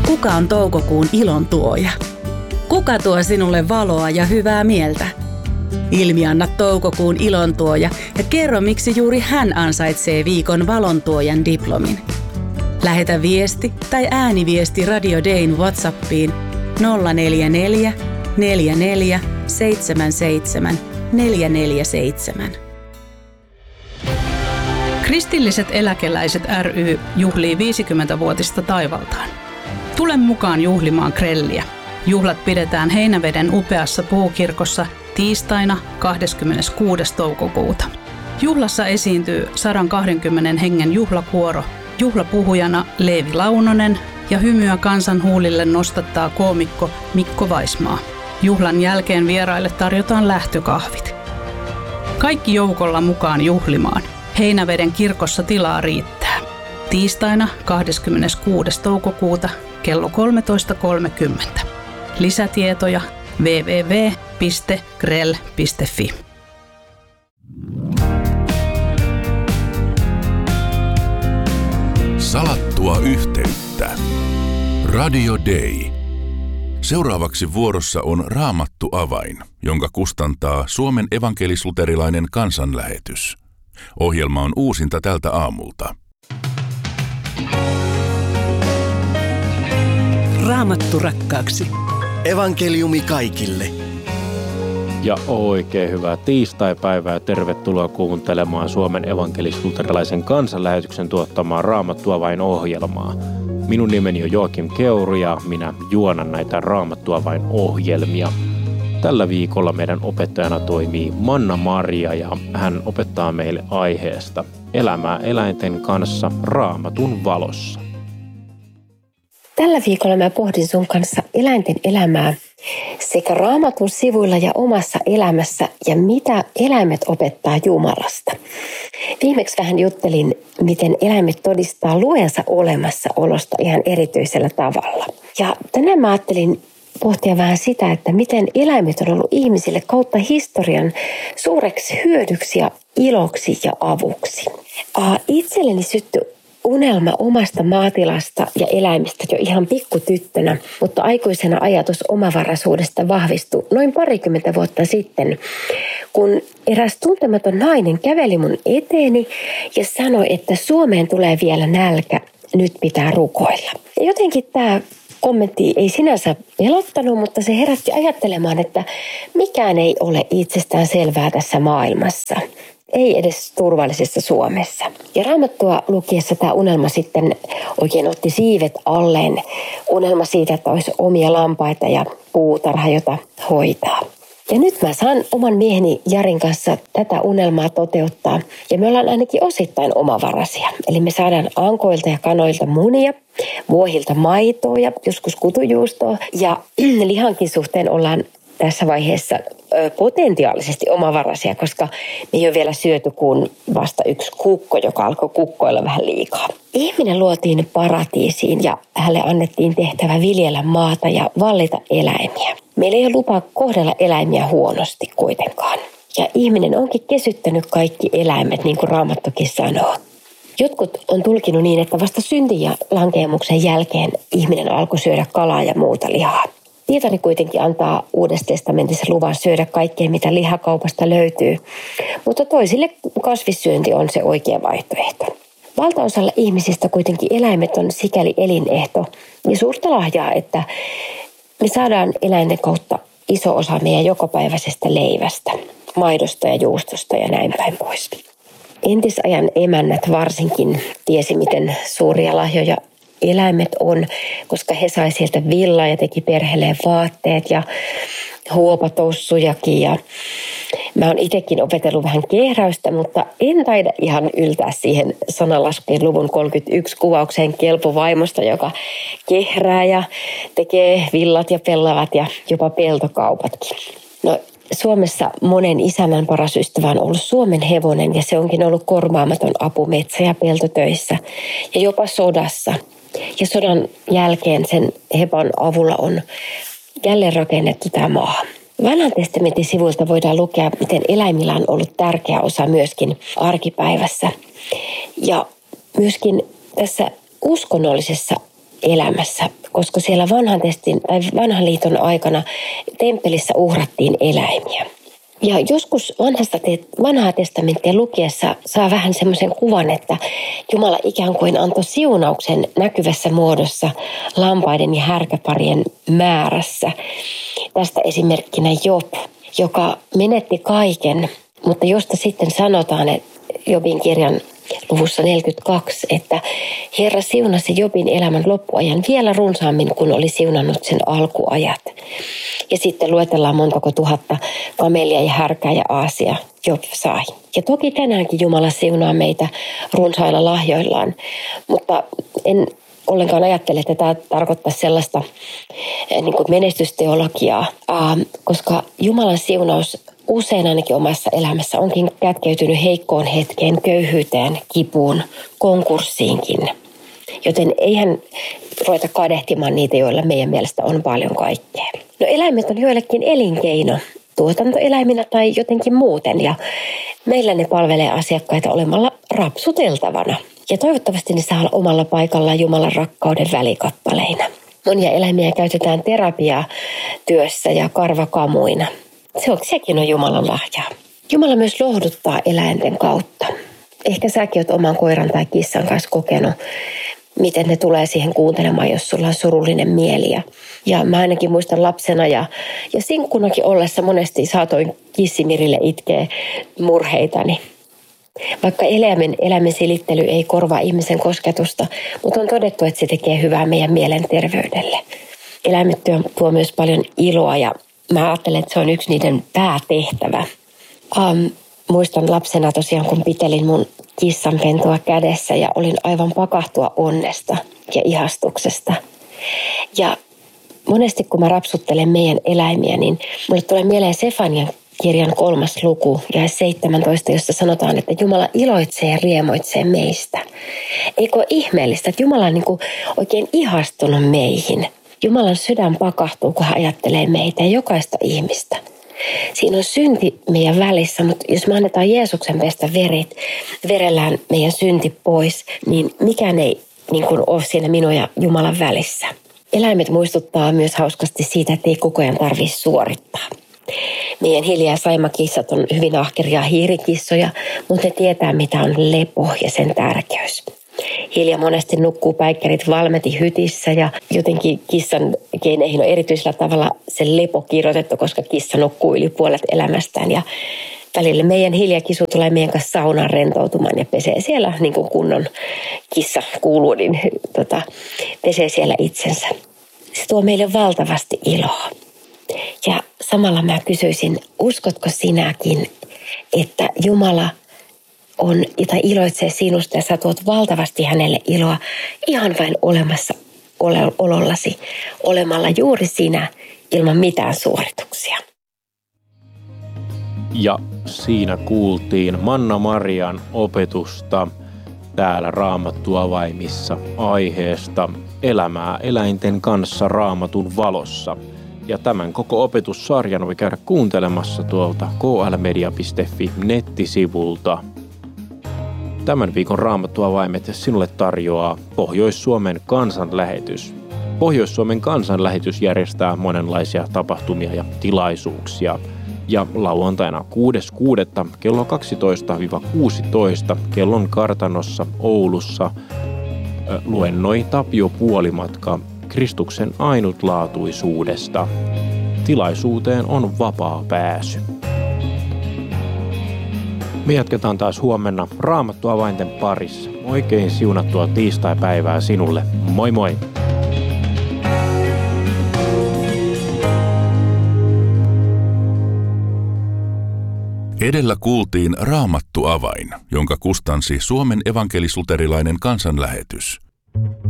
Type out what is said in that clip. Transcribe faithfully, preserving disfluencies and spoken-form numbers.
Kuka on toukokuun ilon tuoja? Kuka tuo sinulle valoa ja hyvää mieltä? Ilmianna toukokuun ilontuoja ja kerro, miksi juuri hän ansaitsee viikon valontuojan diplomin. Lähetä viesti tai ääniviesti Radio Dayn WhatsAppiin nolla neljä neljä, neljä neljä, seitsemän seitsemän, neljä neljä seitsemän. Kristilliset eläkeläiset ry juhlii viisikymmentävuotista taivaltaan. Tule mukaan juhlimaan grelliä. Juhlat pidetään Heinäveden upeassa puukirkossa tiistaina kahdeskymmeneskuudes toukokuuta. Juhlassa esiintyy sata kaksikymmentä hengen juhlakuoro, juhlapuhujana Leevi Launonen ja hymyä kansan huulille nostattaa koomikko Mikko Vaismaa. Juhlan jälkeen vieraille tarjotaan lähtökahvit. Kaikki joukolla mukaan juhlimaan. Heinäveden kirkossa tilaa riittää. Tiistaina kahdeskymmeneskuudes toukokuuta kello kolmetoista kolmekymmentä. Lisätietoja double-u double-u double-u piste grell piste f i. Salattua yhteyttä. Radio Day. Seuraavaksi vuorossa on Raamattu avain, jonka kustantaa Suomen evankelis-luterilainen kansanlähetys. Ohjelma on uusinta tältä aamulta. Raamattu rakkaaksi. Evankeliumi kaikille. Ja oikein hyvää tiistaipäivää ja tervetuloa kuuntelemaan Suomen evankelis-luterilaisen kansanlähetyksen tuottamaa Raamattua vain ohjelmaa. Minun nimeni on Joakim Keuru ja minä juonan näitä Raamattua vain ohjelmia. Tällä viikolla meidän opettajana toimii Manna Maria ja hän opettaa meille aiheesta elämää eläinten kanssa Raamatun valossa. Tällä viikolla mä pohdin sun kanssa eläinten elämää sekä Raamatun sivuilla ja omassa elämässä ja mitä eläimet opettaa Jumalasta. Viimeksi vähän juttelin, miten eläimet todistaa luensa olemassaolosta ihan erityisellä tavalla. Ja tänään mä ajattelin pohtia vähän sitä, että miten eläimet on ollut ihmisille kautta historian suureksi hyödyksi ja iloksi ja avuksi. Itselleni syttyi unelma omasta maatilasta ja eläimistä jo ihan pikkutyttönä, mutta aikuisena ajatus omavaraisuudesta vahvistui noin parikymmentä vuotta sitten, kun eräs tuntematon nainen käveli mun eteeni ja sanoi, että Suomeen tulee vielä nälkä, nyt pitää rukoilla. Ja jotenkin tämä kommentti ei sinänsä pelottanut, mutta se herätti ajattelemaan, että mikään ei ole itsestään selvää tässä maailmassa. Ei edes turvallisessa Suomessa. Ja Raamattua lukiessa tämä unelma sitten oikein otti siivet alleen. Unelma siitä, että olisi omia lampaita ja puutarha, jota hoitaa. Ja nyt mä saan oman mieheni Jarin kanssa tätä unelmaa toteuttaa. Ja me ollaan ainakin osittain omavaraisia. Eli me saadaan ankoilta ja kanoilta munia, vuohilta maitoa ja joskus kutujuustoa. Ja lihankin suhteen ollaan tässä vaiheessa potentiaalisesti omavaraisia, koska me ei ole vielä syöty kuin vasta yksi kukko, joka alkoi kukkoilla vähän liikaa. Ihminen luotiin paratiisiin ja hänelle annettiin tehtävä viljellä maata ja vallita eläimiä. Meillä ei ole lupa kohdella eläimiä huonosti kuitenkaan. Ja ihminen onkin kesyttänyt kaikki eläimet, niin kuin Raamattukin sanoo. Jotkut on tulkinut niin, että vasta syntin ja lankeemuksen jälkeen ihminen alkoi syödä kalaa ja muuta lihaa. Pietari kuitenkin antaa Uudessa testamentissa luvan syödä kaikkea, mitä lihakaupasta löytyy, mutta toisille kasvissyönti on se oikea vaihtoehto. Valtaosalla ihmisistä kuitenkin eläimet on sikäli elinehto ja suurta lahjaa, että me saadaan eläinten kautta iso osa meidän jokapäiväisestä leivästä, maidosta ja juustosta ja näin päin pois. Entisajan emännät varsinkin tiesi, miten suuria lahjoja eläimet on, koska he sai sieltä villaa ja teki perheelleen vaatteet ja huopatossujakin. Ja mä oon itsekin opetellut vähän kehräystä, mutta en taida ihan yltää siihen sananlaskujen luvun kolmekymmentäyksi kuvaukseen kelpovaimosta, joka kehrää ja tekee villat ja pellavat ja jopa peltokaupatkin. No, Suomessa monen isännän paras ystävä on ollut Suomen hevonen ja se onkin ollut korvaamaton apu metsä- ja peltotöissä ja jopa sodassa. Ja sodan jälkeen sen hevan avulla on jälleen rakennettu tämä maa. Vanhan testamentin sivuilta voidaan lukea, miten eläimillä on ollut tärkeä osa myöskin arkipäivässä. Ja myöskin tässä uskonnollisessa elämässä, koska siellä vanhan, testin, tai vanhan liiton aikana temppelissä uhrattiin eläimiä. Ja joskus vanhasta, vanhaa testamenttia lukiessa saa vähän semmoisen kuvan, että Jumala ikään kuin antoi siunauksen näkyvässä muodossa lampaiden ja härkäparien määrässä. Tästä esimerkkinä Job, joka menetti kaiken, mutta josta sitten sanotaan, että Jobin kirjan luvussa neljäkymmentäkaksi, että Herra siunasi Jobin elämän loppuajan vielä runsaammin kuin oli siunannut sen alkuajat. Ja sitten luetellaan montako tuhatta kamelia ja härkää ja aasia Job sai. Ja toki tänäänkin Jumala siunaa meitä runsailla lahjoillaan, mutta en ollenkaan ajattele, että tämä tarkoittaa sellaista niin kuin menestysteologiaa, koska Jumalan siunaus usein ainakin omassa elämässä onkin kätkeytynyt heikkoon hetkeen, köyhyyteen, kipuun, konkurssiinkin. Joten eihän ruveta kadehtimaan niitä, joilla meidän mielestä on paljon kaikkea. No eläimet on joillekin elinkeino, tuotantoeläiminä tai jotenkin muuten, ja meillä ne palvelee asiakkaita olemalla rapsuteltavana. Ja toivottavasti ne saa olla omalla paikallaan Jumalan rakkauden välikappaleina. Monia eläimiä käytetään terapiatyössä ja karvakamuina. Se on, sekin on Jumalan lahjaa. Jumala myös lohduttaa eläinten kautta. Ehkä säkin oot oman koiran tai kissan kanssa kokenut, miten ne tulee siihen kuuntelemaan, jos sulla on surullinen mieli. Ja mä ainakin muistan lapsena ja, ja sinkkunakin ollessa monesti saatoin kissimirille itkeä murheitani. Vaikka eläimen, eläimen silittely ei korvaa ihmisen kosketusta, mutta on todettu, että se tekee hyvää meidän mielenterveydelle. Eläimet tuo myös paljon iloa ja mä ajattelen, että se on yksi niiden päätehtävä. Um, muistan lapsena tosiaan, kun pitelin mun kissanpentua kädessä ja olin aivan pakahtua onnesta ja ihastuksesta. Ja monesti kun mä rapsuttelen meidän eläimiä, niin mulle tulee mieleen Sefanian kirjan kolmas luku ja seitsemäntoista, jossa sanotaan, että Jumala iloitsee ja riemoitsee meistä. Eikö ole ihmeellistä, että Jumala on niin kuin oikein ihastunut meihin. Jumalan sydän pakahtuu, kun hän ajattelee meitä ja jokaista ihmistä. Siinä on synti meidän välissä, mutta jos me annetaan Jeesuksen pestä verit, verellään meidän synti pois, niin mikään ei niin kuin ole siinä minun ja Jumalan välissä. Eläimet muistuttaa myös hauskasti siitä, että ei koko ajan tarvitse suorittaa. Meidän Hilja ja Saima-kissat on hyvin ahkeria hiirikissoja, mutta ne tietää, mitä on lepo ja sen tärkeys. Hilja monesti nukkuu päikkärit valmeti hytissä ja jotenkin kissan geeneihin on erityisellä tavalla se lepo kirjoitettu, koska kissa nukkuu yli puolet elämästään. Ja välillä meidän Hilja-kisu tulee meidän kanssa saunaan rentoutumaan ja pesee siellä niin kuin kunnon kissa kuuluu, niin tota, pesee siellä itsensä. Se tuo meille valtavasti iloa. Ja samalla mä kysyisin, uskotko sinäkin, että Jumala on, jota iloitsee sinusta ja sä tuot valtavasti hänelle iloa ihan vain olemassa olollasi, olemalla juuri sinä ilman mitään suorituksia. Ja siinä kuultiin Manna-Marian opetusta täällä Raamattu-avaimissa aiheesta elämää eläinten kanssa Raamatun valossa. Ja tämän koko opetussarjan voi käydä kuuntelemassa tuolta k l media piste f i nettisivulta. Tämän viikon Raamattu-avaimet sinulle tarjoaa Pohjois-Suomen kansanlähetys. Pohjois-Suomen kansanlähetys järjestää monenlaisia tapahtumia ja tilaisuuksia. Ja lauantaina kuudes kuudetta kello kaksitoista kuusitoista kellon kartanossa Oulussa luennoi Tapio Puolimatka Kristuksen ainutlaatuisuudesta. Tilaisuuteen on vapaa pääsy. Me jatketaan taas huomenna Raamattu-avainten parissa. Oikein siunattua tiistaipäivää sinulle. Moi moi! Edellä kuultiin Raamattu-avain, jonka kustansi Suomen evankelis-luterilainen kansanlähetys.